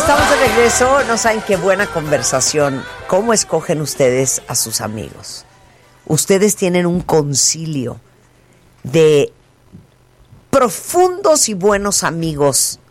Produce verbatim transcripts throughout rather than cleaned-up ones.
Estamos de regreso. No saben qué buena conversación. ¿Cómo escogen ustedes a sus amigos? Ustedes tienen un concilio de profundos y buenos amigos.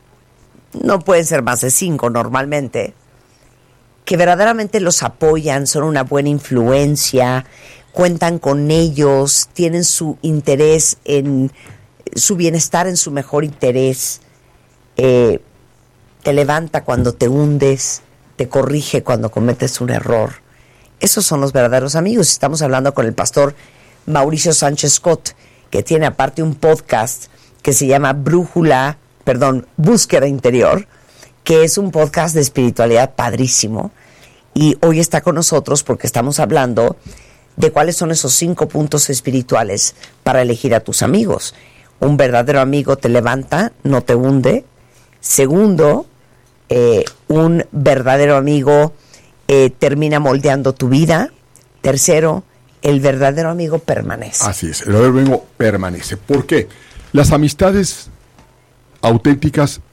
No pueden ser más de cinco normalmente, que verdaderamente los apoyan, son una buena influencia, cuentan con ellos, tienen su interés en su bienestar, en su mejor interés. Eh, te levanta cuando te hundes, te corrige cuando cometes un error. Esos son los verdaderos amigos. Estamos hablando con el pastor Mauricio Sánchez Scott, que tiene aparte un podcast que se llama Brújula, perdón, Búsqueda Interior, que es un podcast de espiritualidad padrísimo. Y hoy está con nosotros porque estamos hablando de cuáles son esos cinco puntos espirituales para elegir a tus amigos. Un verdadero amigo te levanta, no te hunde. Segundo, eh, un verdadero amigo eh, termina moldeando tu vida. Tercero, el verdadero amigo permanece. Así es, el verdadero amigo permanece. ¿Por qué? Las amistades auténticas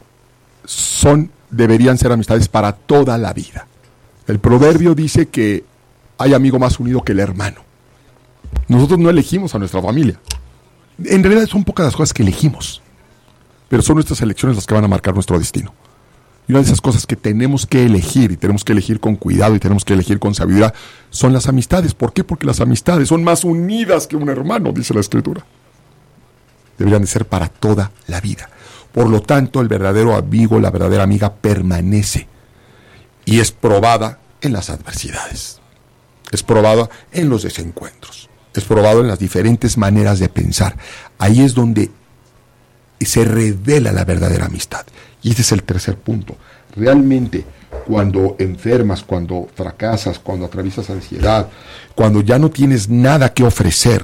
son, deberían ser amistades para toda la vida. El proverbio dice que hay amigo más unido que el hermano. Nosotros no elegimos a nuestra familia. En realidad son pocas las cosas que elegimos, pero son nuestras elecciones las que van a marcar nuestro destino. Y una de esas cosas que tenemos que elegir, y tenemos que elegir con cuidado, y tenemos que elegir con sabiduría, son las amistades. ¿Por qué? Porque las amistades son más unidas que un hermano, dice la Escritura. Deberían de ser para toda la vida. Por lo tanto, el verdadero amigo, la verdadera amiga permanece. Y es probada en las adversidades. Es probada en los desencuentros. Es probado en las diferentes maneras de pensar. Ahí es donde se revela la verdadera amistad. Y este es el tercer punto. Realmente, cuando enfermas, cuando fracasas, cuando atraviesas ansiedad, cuando ya no tienes nada que ofrecer,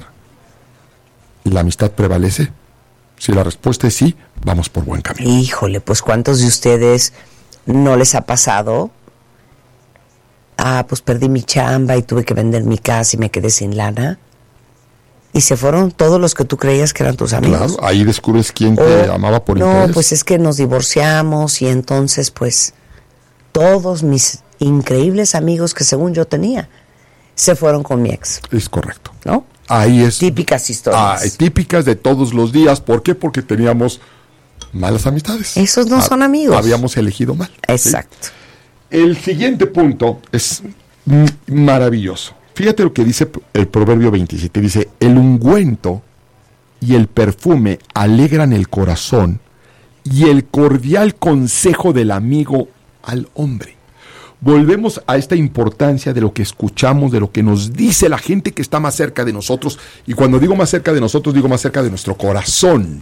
¿la amistad prevalece? Si la respuesta es sí, vamos por buen camino. Híjole, pues ¿cuántos de ustedes no les ha pasado? Ah, pues perdí mi chamba y tuve que vender mi casa y me quedé sin lana. Y se fueron todos los que tú creías que eran tus amigos. Claro, ahí descubres quién te o, amaba por no, interés. No, pues es que nos divorciamos y entonces pues todos mis increíbles amigos que según yo tenía se fueron con mi ex. Es correcto. ¿No? Ahí es. Típicas historias. Ah, típicas de todos los días. ¿Por qué? Porque teníamos malas amistades. Esos no ah, son amigos. Habíamos elegido mal. Exacto. ¿Sí? El siguiente punto es maravilloso. Fíjate lo que dice el Proverbio veintisiete. Dice, el ungüento y el perfume alegran el corazón y el cordial consejo del amigo al hombre. Volvemos a esta importancia de lo que escuchamos, de lo que nos dice la gente que está más cerca de nosotros. Y cuando digo más cerca de nosotros, digo más cerca de nuestro corazón.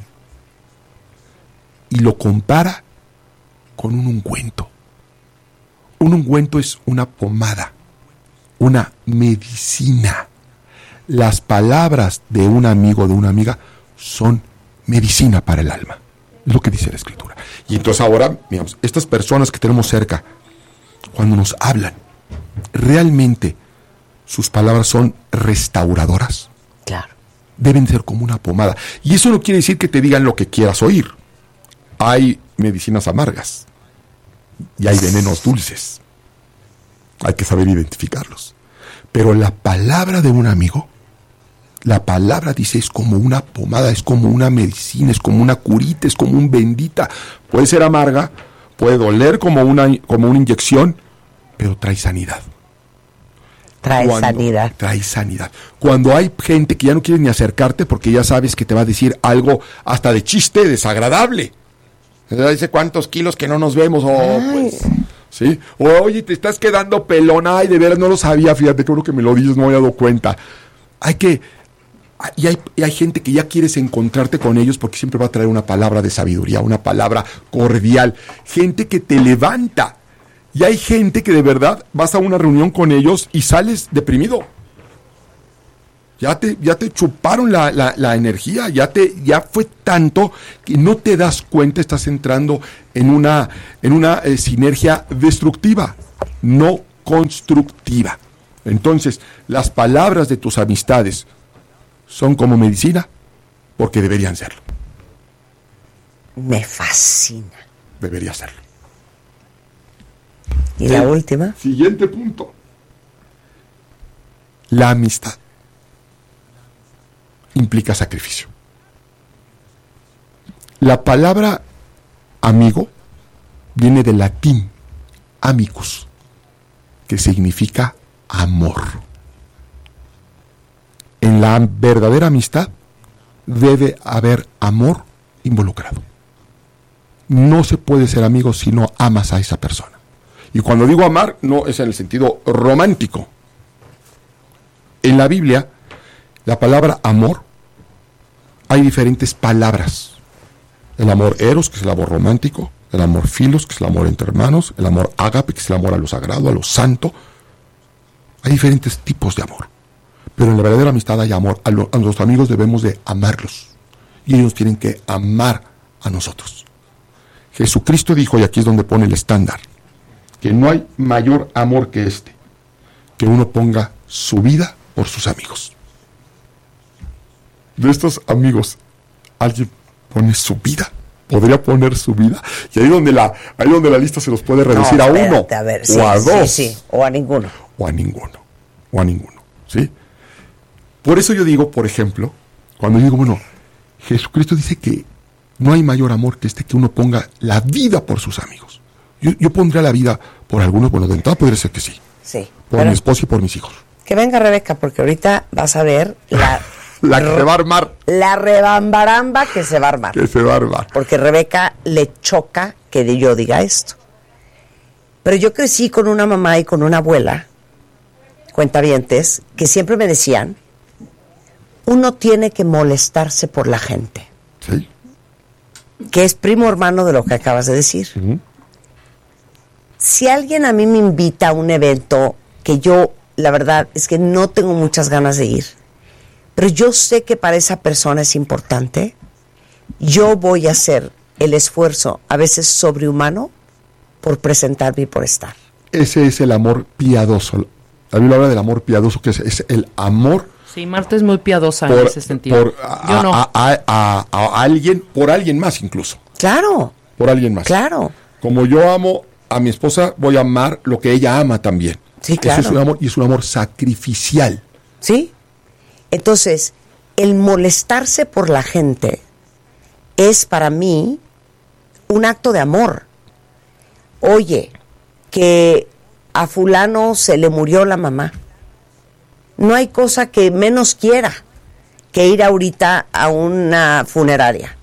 Y lo compara con un ungüento. Un ungüento es una pomada, una medicina. Las palabras de un amigo o de una amiga son medicina para el alma. Es lo que dice la Escritura. Y entonces ahora, digamos, estas personas que tenemos cerca, cuando nos hablan, realmente sus palabras son restauradoras. Claro. Deben ser como una pomada. Y eso no quiere decir que te digan lo que quieras oír. Hay medicinas amargas y hay venenos dulces. Hay que saber identificarlos. Pero la palabra de un amigo, la palabra, dice, es como una pomada, es como una medicina, es como una curita, es como un bendita. Puede ser amarga, puede doler como una, como una inyección, pero trae sanidad. Trae Cuando, sanidad. Trae sanidad. Cuando hay gente que ya no quiere ni acercarte porque ya sabes que te va a decir algo hasta de chiste desagradable. Dice, ¿cuántos kilos que no nos vemos? Oh, pues, ¿sí? O, oye, te estás quedando pelón. Ay, de veras no lo sabía, fíjate, creo que me lo dices, no me había dado cuenta. Hay que... Y hay, y hay gente que ya quieres encontrarte con ellos porque siempre va a traer una palabra de sabiduría, una palabra cordial. Gente que te levanta. Y hay gente que de verdad vas a una reunión con ellos y sales deprimido. Ya te, ya te chuparon la, la, la energía, ya, te, ya fue tanto que no te das cuenta, estás entrando en una, en una eh, sinergia destructiva, no constructiva. Entonces, las palabras de tus amistades son como medicina, porque deberían serlo. Me fascina. Debería serlo. ¿Y la última? Siguiente punto. La amistad implica sacrificio. La palabra amigo viene del latín amicus, que significa amor. En la verdadera amistad debe haber amor involucrado. No se puede ser amigo si no amas a esa persona. Y cuando digo amar, no es en el sentido romántico. En la Biblia, la palabra amor, hay diferentes palabras. El amor eros, que es el amor romántico, el amor filos, que es el amor entre hermanos, el amor ágape, que es el amor a lo sagrado, a lo santo. Hay diferentes tipos de amor. Pero en la verdadera amistad hay amor. A, lo, a nuestros amigos debemos de amarlos. Y ellos tienen que amar a nosotros. Jesucristo dijo, y aquí es donde pone el estándar, que no hay mayor amor que este, que uno ponga su vida por sus amigos. De estos amigos, ¿alguien pone su vida? ¿Podría poner su vida? Y ahí donde la, ahí donde la lista se los puede reducir no, espérate, a uno, a ver, o sí, a dos, sí, sí, o a ninguno. O a ninguno, o a ninguno, ¿sí? Por eso yo digo, por ejemplo, cuando digo, bueno, Jesucristo dice que no hay mayor amor que este, que uno ponga la vida por sus amigos. Yo, yo pondría la vida por algunos, bueno, de entrada podría ser que sí. Sí. Por mi esposo y por mis hijos. Que venga Rebeca, porque ahorita vas a ver la... la que se va a armar. La rebambaramba que se va a armar. Que se va a armar. Porque Rebeca le choca que yo diga esto. Pero yo crecí con una mamá y con una abuela, cuentavientes, que siempre me decían, uno tiene que molestarse por la gente. Sí. Que es primo hermano de lo que acabas de decir. Uh-huh. Si alguien a mí me invita a un evento que yo, la verdad, es que no tengo muchas ganas de ir, pero yo sé que para esa persona es importante, yo voy a hacer el esfuerzo, a veces sobrehumano, por presentarme y por estar. Ese es el amor piadoso. La Biblia habla del amor piadoso, que es, es el amor... Sí, Marta es muy piadosa por, en ese sentido. Por, a, yo no. A, a, a, a alguien, por alguien más incluso. Claro. Por alguien más. Claro. Como yo amo a mi esposa, voy a amar lo que ella ama también. Sí, claro. Eso es un amor, y es un amor sacrificial. Sí. Entonces, el molestarse por la gente es para mí un acto de amor. Oye, que a fulano se le murió la mamá. No hay cosa que menos quiera que ir ahorita a una funeraria.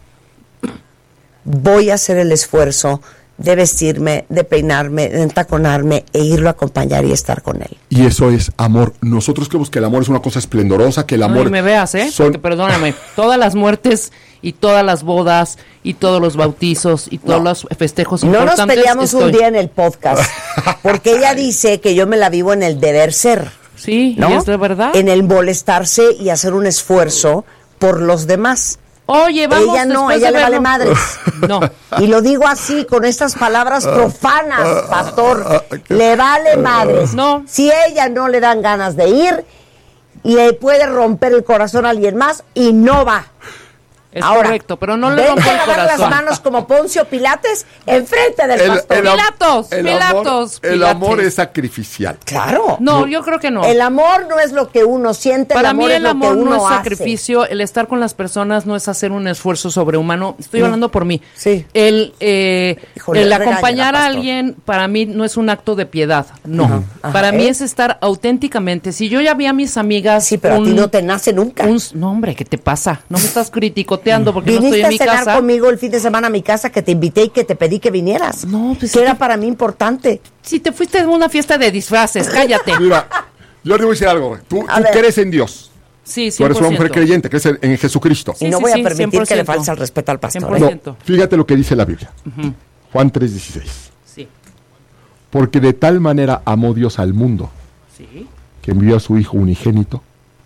Voy a hacer el esfuerzo de vestirme, de peinarme, de entaconarme e irlo a acompañar y estar con él. Y eso es amor. Nosotros creemos que el amor es una cosa esplendorosa, que el amor... No, y me veas, ¿eh? Son... Porque, perdóname, todas las muertes y todas las bodas y todos los bautizos y todos no. los festejos no importantes... No nos peleamos estoy... un día en el podcast, porque ella dice que yo me la vivo en el deber ser. Sí, ¿no? Y es de verdad. En el molestarse y hacer un esfuerzo por los demás. Oye, vamos. Ella no, ella de le vale madres. No. Y lo digo así, con estas palabras profanas, pastor. Le vale madres. No. Si ella no le dan ganas de ir, le puede romper el corazón a alguien más y no va. Es Ahora, correcto, pero no le rompo el lavar corazón. las manos como Poncio Pilates enfrente del el, pastor. El, Pilatos, el Pilatos, amor, el amor es sacrificial. Claro. No, no, yo creo que no. El amor no es lo que uno siente, Para el amor mí el es amor lo que uno no es hace. sacrificio, el estar con las personas no es hacer un esfuerzo sobrehumano. Estoy no. hablando por mí. Sí. El, eh, Híjole, el acompañar regaña, a alguien para mí no es un acto de piedad, no. Ajá, ajá, para ¿eh? mí es estar auténticamente. Si yo ya vi a mis amigas... Sí, pero un, a ti no te nace nunca. Un, no, hombre, ¿qué te pasa? No me estás criticoteando porque no estoy en mi cenar casa. Conmigo el fin de semana a mi casa, que te invité y que te pedí que vinieras. No, pues que era para mí importante. Si te fuiste a una fiesta de disfraces, cállate. Mira, yo te voy a decir algo. Tú, tú crees en Dios. Sí, cien por ciento. Tú eres una mujer creyente, crees en Jesucristo. Sí, y no sí, voy sí, a permitir cien por ciento. que le falte el respeto al pastor. cien por ciento. No, fíjate lo que dice la Biblia. Uh-huh. Juan tres dieciséis. Sí. Porque de tal manera amó Dios al mundo, sí, que envió a su Hijo unigénito,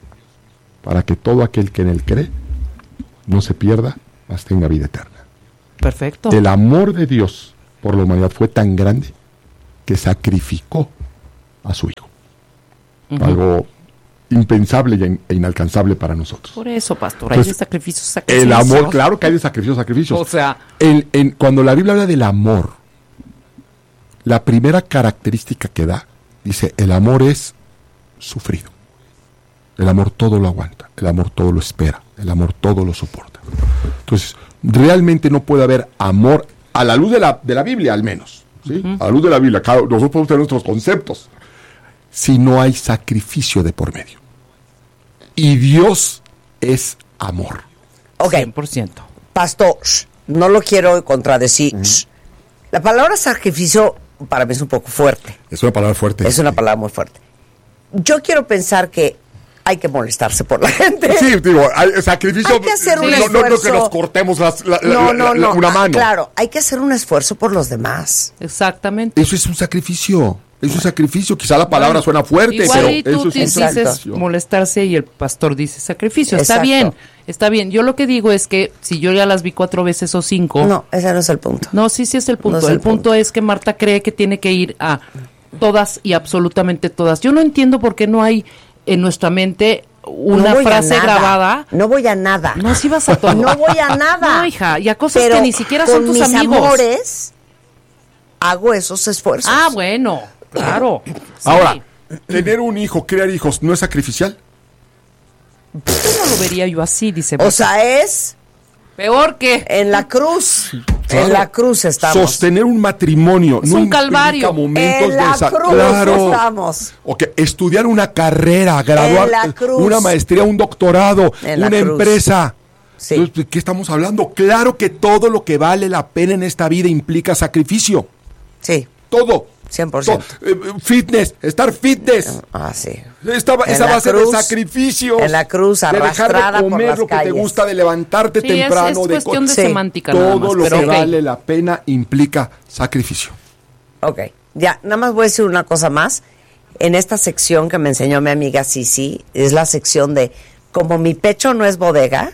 para que todo aquel que en él cree no se pierda, mas tenga vida eterna. Perfecto. El amor de Dios por la humanidad fue tan grande que sacrificó a su Hijo. Uh-huh. Algo impensable e inalcanzable para nosotros. Por eso, pastor, Entonces, hay de sacrificios, sacrificios. El amor, claro que hay de sacrificios, sacrificios. O sea, el, en, cuando la Biblia habla del amor, la primera característica que da, dice, el amor es sufrido. El amor todo lo aguanta, el amor todo lo espera, el amor todo lo soporta. Entonces, realmente no puede haber amor a la luz de la, de la Biblia, al menos. ¿Sí? Uh-huh. A la luz de la Biblia, claro, nosotros podemos tener nuestros conceptos, si no hay sacrificio de por medio. Y Dios es amor. Ok. cien por ciento. Pastor, no lo quiero contradecir. Uh-huh. La palabra sacrificio para mí es un poco fuerte. Es una palabra fuerte. Es una palabra muy fuerte. Yo quiero pensar que hay que molestarse por la gente. Sí, digo, hay sacrificio. Hay que hacer sí, un no, esfuerzo. No, no que nos cortemos las, la, no, la, no, la, no, una mano. Ah, claro, hay que hacer un esfuerzo por los demás. Exactamente. Eso es un sacrificio. Es un sacrificio. Quizá la palabra bueno, suena fuerte, pero y tú eso es un dices sacrificio. Molestarse y el pastor dice sacrificio. Está Exacto. bien, está bien. Yo lo que digo es que si yo ya las vi cuatro veces o cinco. No, ese no es el punto. No, sí, sí es el punto. No es el, el punto, punto es que Marta cree que tiene que ir a todas y absolutamente todas. Yo no entiendo por qué no hay en nuestra mente una no frase grabada. No voy a nada. No, sí vas a todo. No voy a nada. No, hija, y a cosas pero que ni siquiera son tus mis amigos. Amores, hago esos esfuerzos. Ah, bueno, claro. Sí. Ahora, tener un hijo, criar hijos, ¿no es sacrificial? No lo vería yo así, dice. O sea, es peor que en la cruz. Claro. En la cruz estamos. Sostener un matrimonio es no un calvario. Momentos en la de sa- cruz claro. estamos. Okay. Estudiar una carrera, graduar una maestría, un doctorado, una cruz. Empresa. Sí. Entonces, ¿qué estamos hablando? Claro que todo lo que vale la pena en esta vida implica sacrificio. Sí. Todo. cien por ciento. Todo. Eh, fitness, estar fitness. Ah, sí. Esta, esa base cruz, de sacrificios. En la cruz, arrastrada de dejar de comer por las lo que calles. te gusta, de levantarte sí, temprano. Es, es de cuestión de sí. semántica Todo nada más, lo pero que okay. vale la pena implica sacrificio. Ok. Ya, nada más voy a decir una cosa más. En esta sección que me enseñó mi amiga Sisi, es la sección de, como mi pecho no es bodega,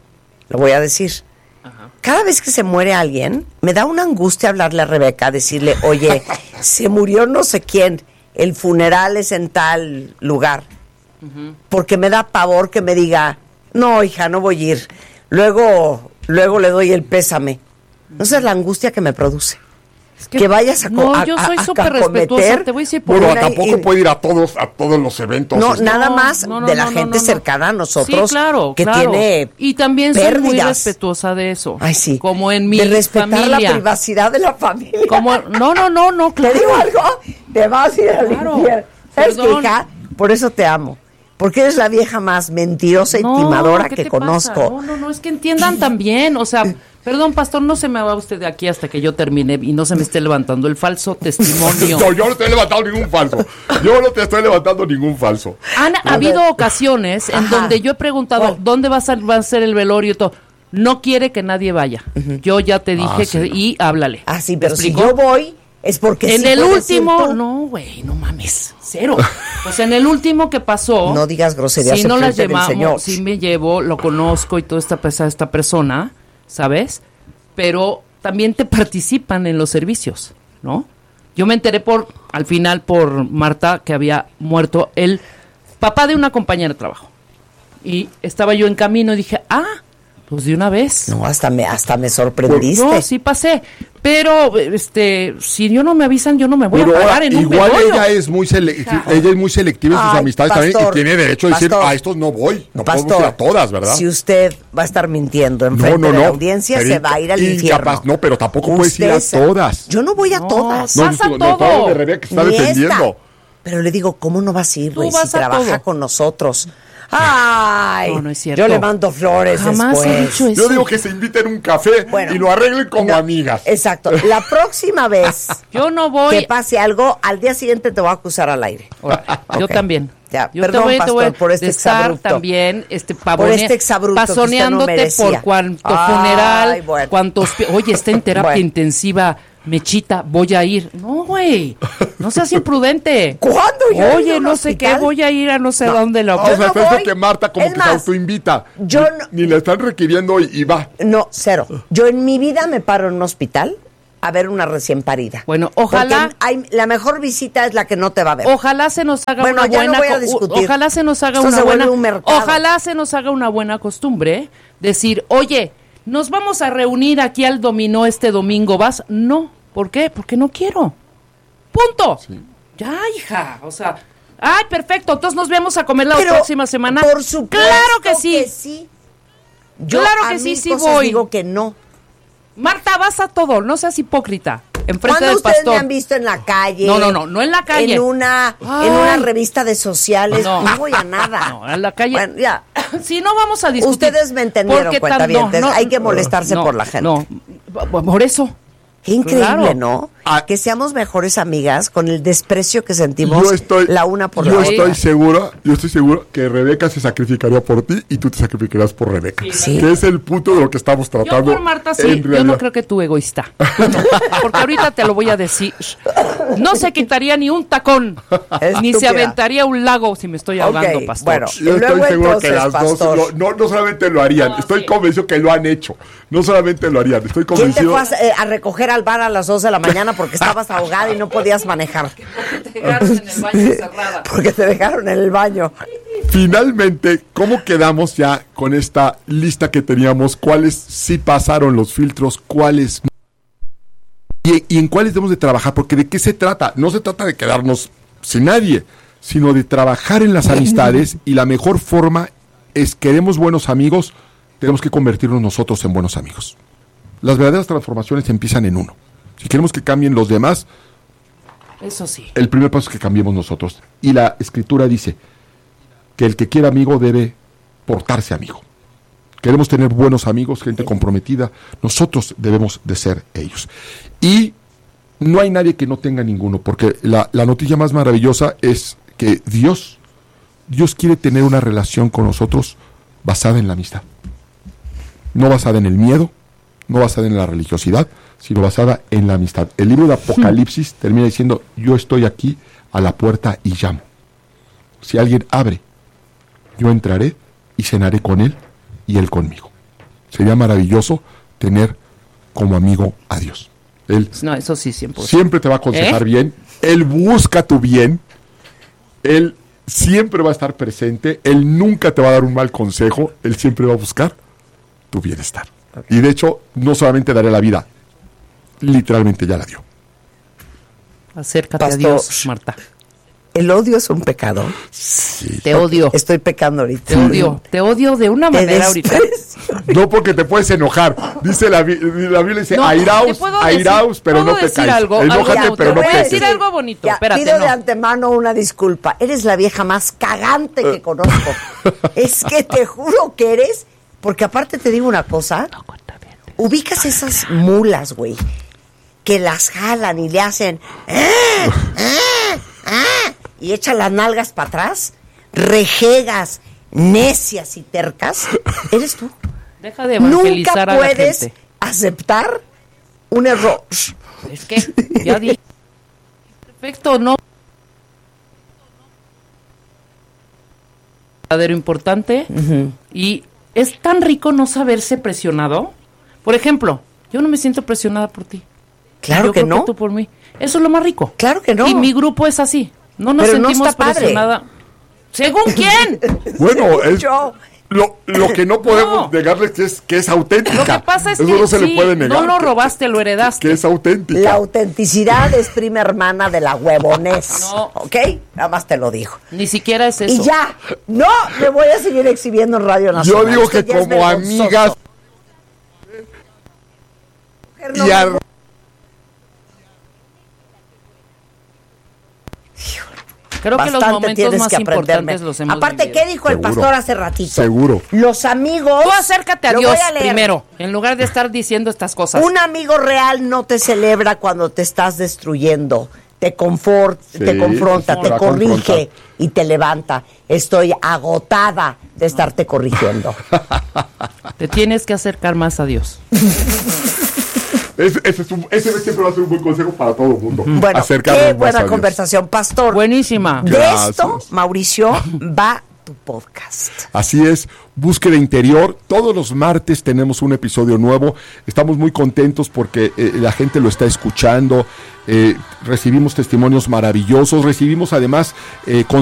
lo voy a decir. Ajá. Cada vez que se muere alguien, me da una angustia hablarle a Rebeca, decirle, oye, se murió no sé quién, el funeral es en tal lugar. Uh-huh. Porque me da pavor que me diga, no, hija, no voy a ir. Luego, luego le doy el pésame. No sé la angustia que me produce. Es que, que vayas a No, a, yo soy a, súper a respetuosa, te voy a decir por Bueno, una, tampoco y, puede ir a todos a todos los eventos. No, esto. nada más no, no, de la no, gente no, no, cercana a nosotros sí, claro, que claro. tiene y también pérdidas. soy muy respetuosa de eso. Ay, sí. Como en mi de respetar familia. la privacidad de la familia. Como no, no, no, no, claro. ¿Te digo algo? Te vas a ir al Claro. infierno. ¿Sabes qué, Perdón. hija? Por eso te amo. Porque eres la vieja más mentirosa y No, timadora ¿qué que te conozco. pasa? No, no, no, es que entiendan también, o sea, perdón, pastor, no se me va usted de aquí hasta que yo termine y no se me esté levantando el falso testimonio. No, yo no estoy levantando ningún falso. Yo no te estoy levantando ningún falso. Han no, habido no. ocasiones en Ajá. donde yo he preguntado, ¿Cuál? ¿dónde va a, ser, va a ser el velorio y todo? No quiere que nadie vaya. Uh-huh. Yo ya te dije ah, que sí. y háblale. Ah, sí, pero si yo voy es porque en sí el último, no, güey, no mames, cero. Pues en el último que pasó, no digas groserías. Si no las llevamos, si me llevo, lo conozco y toda esta esta persona, ¿sabes? Pero también te participan en los servicios, ¿no? Yo me enteré por, al final, por Marta, que había muerto el papá de una compañera de trabajo. Y estaba yo en camino y dije, ah, pues de una vez. No, hasta me, hasta me sorprendiste. No, sí pasé. Pero, este, si yo no me avisan, yo no me voy Pero a parar en un igual velorio. ella es muy selectiva, ella es muy selectiva en sus Ay, amistades pastor, también y tiene derecho a decir, pastor, a estos no voy, no pastor, podemos ir a todas, ¿verdad? Si usted va a estar mintiendo en frente no, no, de la no, audiencia, sería se va a ir al incapaz, infierno. No, pero tampoco puedes usted ir a se... todas. Yo no voy a no, todas. No, vas no, a no, todo. De Rebeca que está Ni defendiendo. Esta. Pero le digo, ¿cómo no vas a ir, güey? Si trabaja todo. con nosotros. Ay, no, no es cierto. Yo le mando flores Jamás después. he dicho eso. Yo digo que se inviten a un café bueno, y lo arreglen como no, amigas. Exacto. La próxima vez yo no voy. que pase algo, al día siguiente te voy a acusar al aire. Ahora, okay. Yo también. Ya, yo perdón, te voy, pastor, te voy por este exabrupto. También, este, por este exabrupto pasoneándote que usted no por cuánto Ay, funeral, bueno. cuántos... Oye, está en terapia bueno. intensiva, Mechita, voy a ir. No, güey, no seas imprudente. ¿Cuándo? Yo Oye, no sé qué, voy a ir a no sé no. dónde. Lo... No, o sea, no es que Marta como es que más, se autoinvita. Yo ni, no, ni le están requiriendo y, y va. No, cero. Yo en mi vida me paro en un hospital a ver una recién parida. Bueno, ojalá hay, la mejor visita es la que no te va a ver. Ojalá se nos haga bueno, una ya buena no voy a discutir. Ojalá se nos haga Esto una se buena un mercado. Ojalá se nos haga una buena costumbre decir, "Oye, nos vamos a reunir aquí al dominó este domingo, ¿vas?" No, ¿por qué? Porque no quiero. punto. Sí. Ya, hija, o sea, ay, perfecto, entonces nos vemos a comer la Pero, próxima semana. Por supuesto claro que sí. que sí. Yo Claro a que sí, mil sí cosas voy. digo que no. Marta, vas a todo, no seas hipócrita. Enfrente ¿Cuándo del ustedes pastor. me han visto en la calle? No, no, no, no en la calle. En una, Ay. en una revista de sociales. No. No, voy a nada. No, en la calle. Bueno, ya. Si no vamos a discutir. Ustedes me entendieron, Porque tan- cuentavientes. no, no, Hay que molestarse no, por la gente. No, por eso. Qué increíble, Claro. ¿no? Ah. Que seamos mejores amigas con el desprecio que sentimos Yo estoy, la una por la yo otra. estoy seguro, yo estoy seguro que Rebeca se sacrificaría por ti y tú te sacrificarías por Rebeca. Sí. Que es el punto de lo que estamos Yo tratando. por Marta sí, en yo realidad. no creo que tú egoísta. No, porque ahorita te lo voy a decir. No se quitaría ni un tacón, ni se Estúpida. aventaría un lago si me estoy ahogando, Ok, pastor. bueno. Yo Y estoy luego seguro que entonces, las dos pastor. lo- no, no solamente lo harían, No, estoy sí. convencido que lo han hecho. No solamente lo harían, estoy ¿Quién te convencido. fue a, eh, a recoger al bar a las dos de la mañana porque estabas ahogada y no podías manejar? Te dejaron en el baño encerrada. Porque te dejaron en el baño. Finalmente, ¿cómo quedamos ya con esta lista que teníamos? ¿Cuáles sí pasaron los filtros? ¿Cuáles no? Y, y en cuáles debemos de trabajar? Porque ¿de qué se trata? No se trata de quedarnos sin nadie, sino de trabajar en las amistades, y la mejor forma es, queremos buenos amigos, tenemos que convertirnos nosotros en buenos amigos. Las verdaderas transformaciones empiezan en uno. Si queremos que cambien los demás, Eso sí. el primer paso es que cambiemos nosotros. Y la Escritura dice que el que quiera amigo debe portarse amigo. Queremos tener buenos amigos, gente comprometida. Nosotros debemos de ser ellos. Y no hay nadie que no tenga ninguno, porque la, la noticia más maravillosa es que Dios, Dios quiere tener una relación con nosotros basada en la amistad. No basada en el miedo, no basada en la religiosidad, sino basada en la amistad. El libro de Apocalipsis termina diciendo: yo estoy aquí a la puerta y llamo. Si alguien abre, yo entraré y cenaré con él y él conmigo. Sería maravilloso tener como amigo a Dios. Él No, eso sí, siempre. siempre te va a aconsejar ¿Eh? bien, él busca tu bien, él siempre va a estar presente, él nunca te va a dar un mal consejo, él siempre va a buscar tu bienestar. Y de hecho, no solamente daré la vida, literalmente ya la dio. Acércate Pastor. a Dios, Marta. El odio es un pecado. Sí. Te odio. Estoy pecando ahorita. Te odio. Te odio de una Te manera ahorita. desprecio. No, porque te puedes enojar. Dice la, Bi- la Biblia, dice, No, ¿te airaos, puedo decir- airaos, pero puedo no decir pecáis. algo? Enójate, Algo pero te no voy a peques. decir algo bonito. Ya, Espérate, pido no. de antemano una disculpa. Eres la vieja más cagante que conozco. Es que te juro que eres, porque aparte te digo una cosa, ubicas esas mulas, güey, que las jalan y le hacen ¡ah! ¡ah! ¡ah! y echan las nalgas para atrás, rejegas, necias y tercas. Eres tú. Deja de Nunca evangelizar a la puedes gente. aceptar un error. Es que, ya dije. Perfecto, no. Verdadero importante. Y es tan rico no saberse presionado. Por ejemplo, yo no me siento presionada por ti. Claro Yo que creo no. tú por mí. Eso es lo más rico. Claro que no. Y mi grupo es así. No nos Pero no sentimos está padre. presionada. ¿Según quién? Bueno, es, Yo. lo, lo que no podemos No. negarles que es, que es auténtica. Lo que pasa es Eso que no se sí, le puede negar. no lo que- robaste, lo heredaste. Que es auténtica. La autenticidad es prima hermana de la huevonés. No. ¿Ok? Nada más te lo digo. Ni siquiera es eso. Y ya, no me voy a seguir exhibiendo en Radio Nacional. Yo digo Esto que ya es como vergonzoso. amigas Mujer, no y me- ar- Creo que los Bastante momentos tienes más que aprenderme. importantes los hemos Aparte, vivido. ¿qué dijo el Seguro. pastor hace ratito? Seguro. Los amigos... Tú acércate a Lo Dios voy a leer. primero, en lugar de estar diciendo estas cosas. Un amigo real no te celebra cuando te estás destruyendo. Te, confort, Sí, te confronta, sí, te te va a corrige confrontar. y te levanta. Estoy agotada de estarte corrigiendo. Te tienes que acercar más a Dios. Ese, ese, es un- ese siempre va a ser un buen consejo para todo el mundo. Bueno, Acercarnos qué más a buena Dios. conversación, pastor. Buenísima. De Gracias. esto, Mauricio, va tu podcast. Así es, Búsqueda Interior. Todos los martes tenemos un episodio nuevo. Estamos muy contentos porque eh, la gente lo está escuchando. Eh, recibimos testimonios maravillosos. Recibimos además eh, con